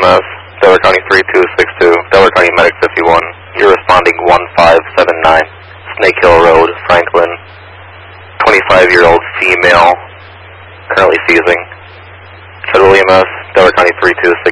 EMS, Delaware County 3262, Delaware County Medic 51. You're responding 1579, Snake Hill Road, Franklin. 25-year-old female, currently seizing. Federal EMS, Delaware County 326.